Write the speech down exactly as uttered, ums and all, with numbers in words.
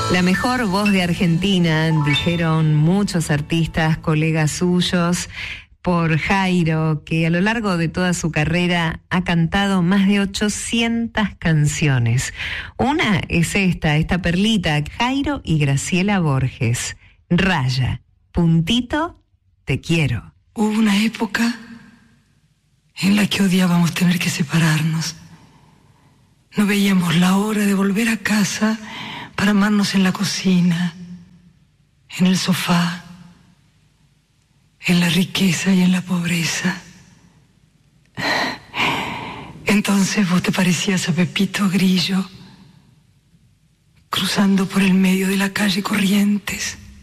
La mejor voz de Argentina, dijeron muchos artistas, colegas suyos, por Jairo, que a lo largo de toda su carrera ha cantado más de ochocientas canciones. Una es esta, esta perlita, Jairo y Graciela Borges. Raya, puntito, te quiero. Hubo una época en la que odiábamos tener que separarnos. No veíamos la hora de volver a casa para amarnos en la cocina, en el sofá, en la riqueza y en la pobreza. Entonces vos te parecías a Pepito Grillo, cruzando por el medio de la calle Corrientes,